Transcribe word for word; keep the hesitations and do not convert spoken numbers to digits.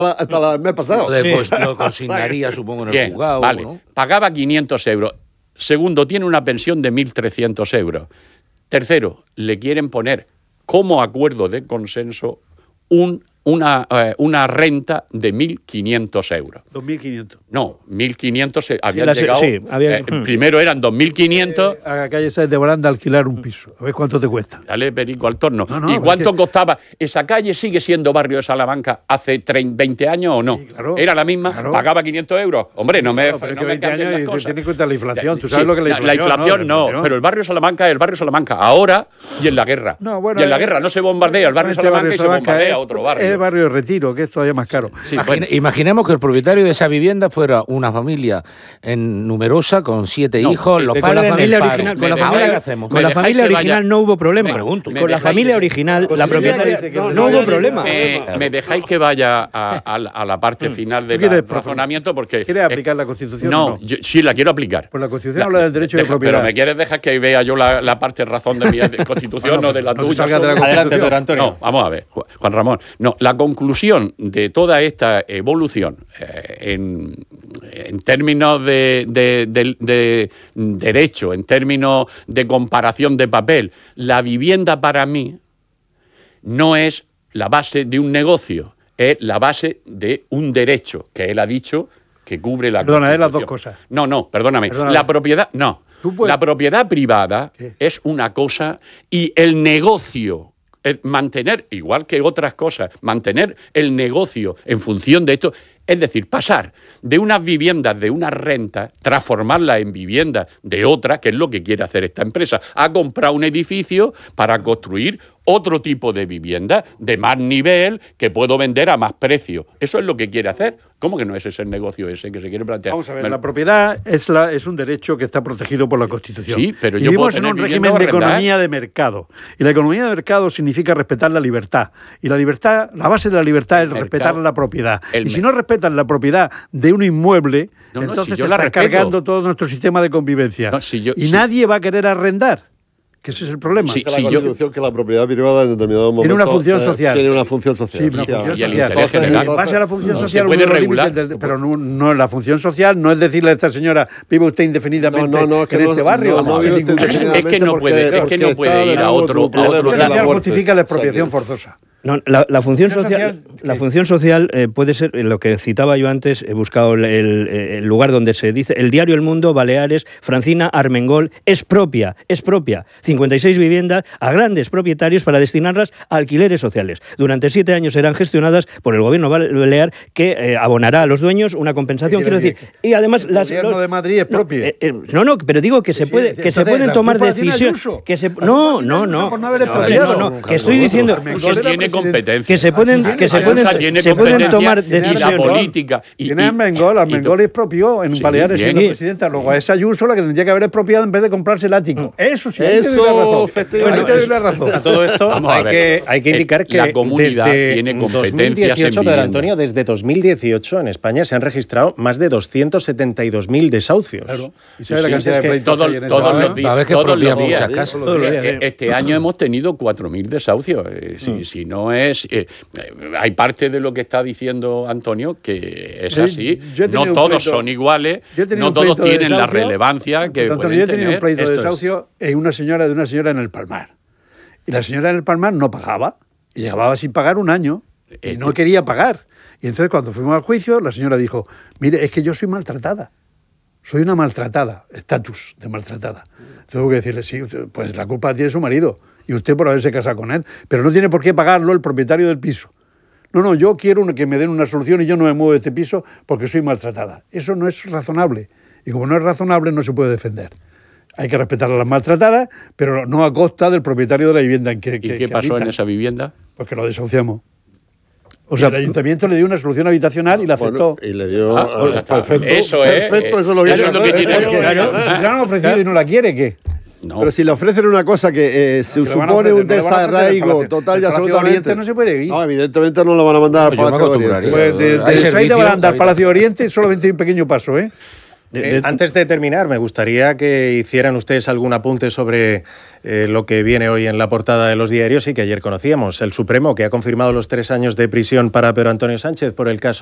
hasta el mes pasado. Lo, de, pues, lo consignaría, supongo, en el Bien, juzgado. Vale, ¿no? Pagaba quinientos euros. Segundo, tiene una pensión de mil trescientos euros. Tercero, le quieren poner como acuerdo de consenso un, una, eh, una renta de mil quinientos euros. dos mil quinientos. No, mil quinientos se habían la- llegado. sí, había- eh, primero eran dos mil quinientos. Eh, a la calle Sáenz de Baranda alquilar un piso. A ver cuánto te cuesta. Dale perico al torno. No, no, ¿Y cuánto es que- costaba? ¿Esa calle sigue siendo barrio de Salamanca hace treinta, veinte años o no? Sí, claro, ¿Era la misma? claro. ¿Pagaba quinientos euros? Hombre, no me, Claro, pero es no que me veinte cambien años las y cosas. tiene en cuenta la inflación. Tú Sí, sabes lo que es la inflación. La inflación ¿no? no, La inflación. pero el barrio Salamanca es el barrio Salamanca. Ahora y en la guerra. No, bueno, y en la eh, guerra no se bombardea el barrio Este Salamanca barrio y se Salamanca bombardea es- otro barrio. Es el barrio de Retiro, que es todavía más caro. Sí, Imagine- bueno. Imaginemos que el propietario de esa vivienda fuera una familia en, numerosa con siete No, hijos, eh, los con Con padres la en familia el paro. original, Me con la dejáis- familia, ¿qué hacemos? con la Me familia dejáis que original vaya- no hubo problema. Me pregunto, Con me la dejáis familia que- original, Pues la sí, propietaria que- dice que no, no no hubo había problema. ningún Me, problema. me dejáis que vaya a, a la- a la parte final del ¿Tú quieres razonamiento porque... ¿Quieres eh, aplicar la Constitución No, o no? yo- sí la quiero aplicar. Pues la Constitución La- habla del derecho de deja- propiedad. Pero me quieres dejar que vea yo la, la parte razón de mi de Constitución, Bueno, no de la no te tuya. salgas de la solo. Adelante, Constitución. don Antonio. No, vamos a ver, Ju- Juan Ramón. No, la conclusión de toda esta evolución eh, en, en términos de, de- de- de derecho, en términos de comparación de papel, la vivienda para mí no es la base de un negocio, es la base de un derecho, que él ha dicho que cubre la Perdona, es las dos Constitución. cosas. No, no, perdóname. Perdóname. La propiedad, no. Tú puedes- La propiedad privada ¿Qué? es una cosa y el negocio, es mantener, igual que otras cosas, mantener el negocio en función de esto, es decir, pasar de unas viviendas, de unas rentas, transformarlas en viviendas de otras, que es lo que quiere hacer esta empresa, a comprar un edificio para construir otro tipo de vivienda de más nivel que puedo vender a más precio. Eso es lo que quiere hacer. ¿Cómo que no es ese el negocio ese que se quiere plantear? Vamos a ver, Me- la propiedad es, la, es un derecho que está protegido por la Constitución. Sí, pero y yo vivimos puedo en tener un vivienda régimen o de arrendar. economía de mercado. Y la economía de mercado significa respetar la libertad. Y la libertad, la base de la libertad es Mercado. respetar la propiedad. El Y si mer- no respetan la propiedad de un inmueble, No, no, entonces si yo se la está respeto. cargando todo nuestro sistema de convivencia. No, si yo- y si- nadie va a querer arrendar. Que ese es el problema. Sí, Que sí, la yo- Constitución que la propiedad privada en determinado momento Tiene una función eh, social. Tiene una función social. Sí, una efectivamente. función Y el social. interés Entonces, general. en base a la función No, se social, puede unos regular. límites del- pero no, no, la función social no es decirle a esta señora, vive usted indefinidamente No, no, no, es que en no- este barrio. no, no sin vive ningún- usted indefinidamente. Es que no porque- puede, es que porque no está puede de ir a nuevo otro, tu a problema, otro que La es la social muerte. justifica la O sea, expropiación que- forzosa. No, la, la función ¿Función social, social? la ¿Qué? función social eh, puede ser eh, lo que citaba yo antes. He buscado el, el- el lugar donde se dice el diario El Mundo, Baleares, Francina Armengol, es propia, es propia. cincuenta y seis viviendas a grandes propietarios para destinarlas a alquileres sociales. Durante siete años serán gestionadas por el gobierno balear, que eh, abonará a los dueños una compensación. ¿Qué Quiero quiere decir, decir? y además El las, gobierno de Madrid es no, propio. eh, eh, no, no, pero digo que se sí, puede, sí, que se entonces, pueden la tomar culpa la tiene decisiones, Ayuso. que se, La culpa no, tiene no, Ayuso no, por no haber no, expropiado. no, no, que estoy diciendo Armengol Porque era tiene presidente. competencia. que se pueden, que se pueden, Ayuso tiene se pueden competencia tomar y la decisiones. política. Y- Tiene y- Armengol, y- Armengol expropió en Sí, Baleares bien. siendo presidenta. Luego a esa Ayuso la que tendría que haber expropiado en vez de comprarse el ático. Eso sí, ahí te doy la Eso, razón. efectivamente. Ahí te doy la razón. A todo esto Vamos a hay ver. que, hay que Eh, indicar que la comunidad desde tiene competencias dos mil dieciocho, en Pedro vivienda. Antonio, desde dos mil dieciocho en España se han registrado más de doscientos setenta y dos mil desahucios. Claro. ¿Y Sí, sabes la sí, cantidad es de que pleitos que Todos, hay en todos esa los zona? días. A ver que todos los expropian días. muchas casas. Todos los días. Eh, Este año hemos tenido cuatro mil desahucios. Eh, si, Mm. si no es. eh, eh, hay parte de lo que está diciendo Antonio que es Sí, así. yo he tenido No un todos pleito- son iguales. Yo he tenido No un todos pleito de tienen la desahucio. relevancia que Antonio, pueden yo he tenido tener. un pleito de Esto es- desahucio en una señora de una señora en el Palmar. Y la señora en el Palmar no pagaba. Y llevaba sin pagar un año. Y Este- no quería pagar. Y entonces cuando fuimos al juicio, la señora dijo, mire, es que yo soy maltratada. Soy una maltratada. Estatus de maltratada. Tengo que decirle, sí, pues la culpa tiene su marido. Y usted por haberse casado con él. Pero no tiene por qué pagarlo el propietario del piso. No, no, yo quiero que me den una solución y yo no me muevo de este piso porque soy maltratada. Eso no es razonable. Y como no es razonable, no se puede defender. Hay que respetar a las maltratadas, pero no a costa del propietario de la vivienda en que, ¿Y que- qué que pasó habitan. en esa vivienda? Pues que lo desahuciamos. O sea, el ayuntamiento le dio una solución habitacional y la aceptó. Bueno, y le dio. Ah, pues ah, ya está. perfecto. Eso es, Perfecto, eh, eso es lo que eso es lo que tiene- Claro, Claro, claro. si se la han ofrecido y no la quiere, ¿qué? No. Pero si le ofrecen una cosa que eh, se No, que le van a supone ofrecer, un no le van a ofrecer el desarraigo Palacio- total y el Palacio de absolutamente. Oriente no se puede ir. No, evidentemente no lo van a mandar al Yo me Palacio de acostumbraría. Oriente. Pues de, Hay de Saíz de servicio, Baranda al hay- Palacio de Oriente solamente hay un pequeño paso, ¿eh? De- Eh, de- antes de terminar, me gustaría que hicieran ustedes algún apunte sobre eh, lo que viene hoy en la portada de los diarios y que ayer conocíamos. El Supremo, que ha confirmado los tres años de prisión para Pedro Antonio Sánchez por el caso